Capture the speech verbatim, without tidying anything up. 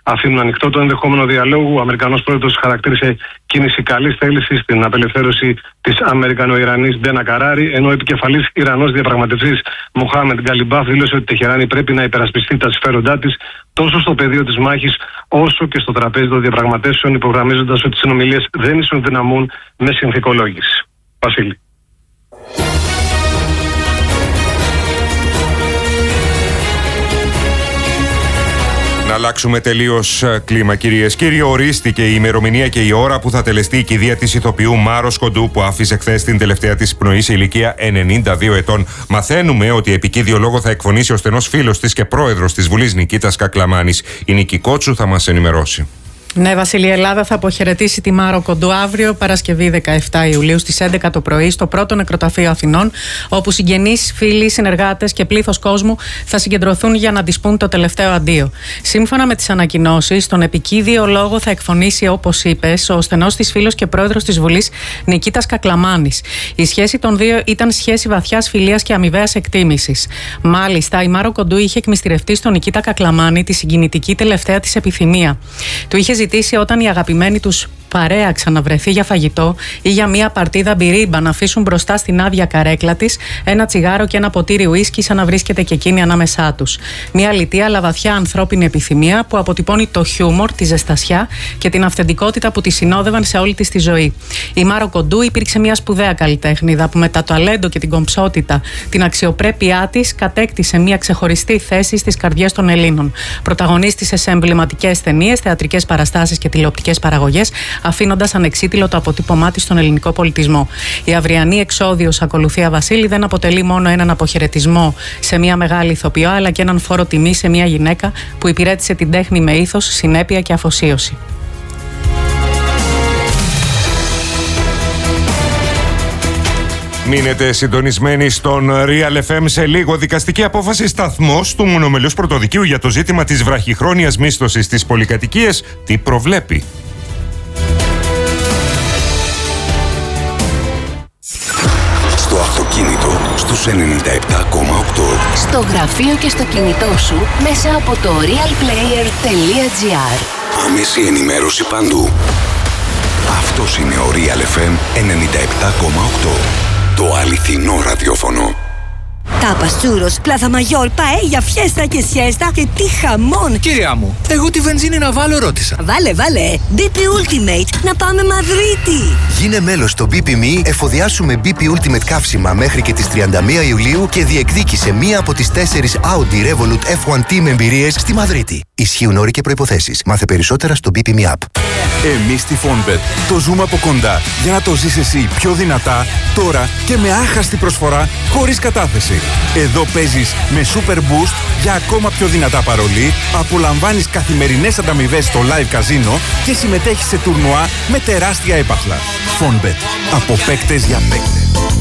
αφήνουν ανοιχτό το ενδεχόμενο διαλόγου. Ο Αμερικανός πρόεδρος χαρακτήρισε κίνηση καλής θέλησης στην απελευθέρωση της Αμερικανο-Ιρανής Ντένα Καράρη, ενώ ο επικεφαλής Ιρανός διαπραγματευτής Μοχάμεντ Γκαλιμπάφ δήλωσε ότι η Τεχεράνη πρέπει να υπερασπιστεί τα συμφέροντά της τόσο στο πεδίο της μάχης όσο και στο τραπέζι των διαπραγματεύσεων, υπογραμμίζοντας ότι οι συνομιλίες δεν ισοδυναμούν με συνθηκολόγηση. Βασίλη. Να αλλάξουμε τελείως κλίμα, κυρίες και κύριοι. Ορίστηκε η ημερομηνία και η ώρα που θα τελεστεί η κηδεία της ηθοποιού Μάρος Κοντού, που άφησε χθες την τελευταία της πνοή σε ηλικία ενενήντα δύο ετών. Μαθαίνουμε ότι επικίδιο λόγο θα εκφωνήσει ο στενός φίλος της και πρόεδρος της Βουλής Νικήτας Κακλαμάνης. Η Νίκη Κότσου θα μας ενημερώσει. Ναι, Βασίλη, η Ελλάδα θα αποχαιρετήσει τη Μάρο Κοντού αύριο, Παρασκευή δεκαεφτά Ιουλίου, στις έντεκα το πρωί, στο πρώτο νεκροταφείο Αθηνών, όπου συγγενείς, φίλοι, συνεργάτες και πλήθος κόσμου θα συγκεντρωθούν για να της πούν το τελευταίο αντίο. Σύμφωνα με τις ανακοινώσεις, τον επικίδιο λόγο θα εκφωνήσει, όπως είπες, ο στενός της φίλος και πρόεδρος της Βουλής Νικήτας Κακλαμάνης. Η σχέση των δύο ήταν σχέση βαθιάς φιλίας και αμοιβαίας εκτίμησης. Μάλιστα, η Μάρο Κοντού είχε εκμυστηρευτεί στον Νικήτα Κακλαμάνη τη συγκινητική τελευταία της επιθυμία. Του είχε ζητήσει όταν η αγαπημένη τους παρέα ξαναβρεθεί για φαγητό ή για μια παρτίδα μπυρίμπα να αφήσουν μπροστά στην άδεια καρέκλα της ένα τσιγάρο και ένα ποτήρι ουίσκι, σαν να βρίσκεται και εκείνη ανάμεσά τους. Μια λιτή αλλά βαθιά ανθρώπινη επιθυμία που αποτυπώνει το χιούμορ, τη ζεστασιά και την αυθεντικότητα που τη συνόδευαν σε όλη της τη ζωή. Η Μάρο Κοντού υπήρξε μια σπουδαία καλλιτέχνηδα που με τα ταλέντο και την κομψότητα, την αξιοπρέπειά της, κατέκτησε μια ξεχωριστή θέση στις καρδιές των Ελλήνων. Πρωταγωνίστησε σε εμβληματικές ταινίες, θεατρικές παραστάσεις και τηλεοπτικές παραγωγές, αφήνοντας ανεξίτηλο το αποτύπωμά της στον ελληνικό πολιτισμό. Η αυριανή εξόδιος ακολουθία, Βασίλη, δεν αποτελεί μόνο έναν αποχαιρετισμό σε μια μεγάλη ηθοποιό, αλλά και έναν φόρο τιμή σε μια γυναίκα που υπηρέτησε την τέχνη με ήθος, συνέπεια και αφοσίωση. Μείνετε συντονισμένοι στον Real εφ εμ. Σε λίγο, δικαστική απόφαση σταθμός του μονομελούς πρωτοδικείου για το ζήτημα της βραχυχρόνιας μίσθωσης στις πολυκατοικίες. Τι προβλέπει? Στο αυτοκίνητο στους ενενήντα επτά κόμμα οκτώ. Στο γραφείο και στο κινητό σου μέσα από το realplayer τελεία gr. Άμεση ενημέρωση παντού. Αυτός είναι ο Real εφ εμ ενενήντα επτά κόμμα οκτώ. Το αληθινό ραδιόφωνο. Τάπας, τσούρος, πλάθα μαγιόρ, παέγια, φιέστα και σιέστα και τι χαμόν! Κυρία μου, εγώ τη βενζίνη να βάλω ρώτησα. Βάλε, βάλε! μπι πι Ultimate, να πάμε Μαδρίτη! Γίνε μέλος στο μπι πι εμ ι, εφοδιάσου με μπι πι Ultimate καύσιμα μέχρι και τις τριάντα μία Ιουλίου και διεκδίκησε μία από τις τέσσερις Audi Revolut εφ ουάν τι με εμπειρίες στη Μαδρίτη. Ισχύουν όροι και προϋποθέσεις. Μάθε περισσότερα στο μπι πι εμ ι App. Εμείς στη Fonbet το ζούμε από κοντά για να το ζεις εσύ πιο δυνατά, τώρα και με άχαστη προσφορά, χωρίς κατάθεση. Εδώ παίζεις με Super Boost για ακόμα πιο δυνατά παρολί, απολαμβάνεις καθημερινές ανταμοιβές στο live καζίνο και συμμετέχεις σε τουρνουά με τεράστια έπαθλα. Fonbet. Από παίκτες για παίκτες.